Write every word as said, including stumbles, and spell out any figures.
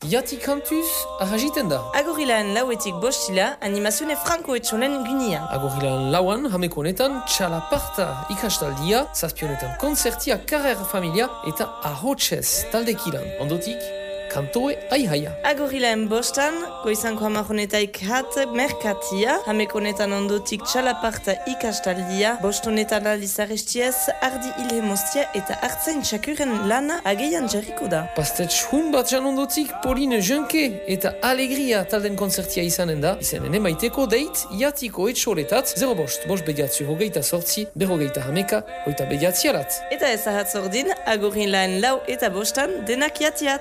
Jati kantuz, arragiten da. Agorilan lauetik bostila, animazione franco etxolen gunia. Agorilan lauan, hameko honetan, txalaparta ikastaldia, zazpionetan konzertia, karer familia eta ahotsez taldekilan. Ondotik, kantoe aihaia. Agorilan bostan, goizanko hamarronetaik hat merkatia, hamekonetan ondotik txalaparta ikastaldia, bostonetan alizarestiez, ardi ilhe mostia eta hartzen txakuren lana ageian jarriko da. Pastetx hun bat jan ondotik, Pauline Junke eta Alegria talden konzertia izanen da, izanen emaiteko deit, jatiko etxoletat, zero bost, bost bediatzi hogeita sortzi, berrogeita hameka, hoita bediatzi alat. Eta ez ahatzordin, Agorilan lau eta bostan, denak jatiat.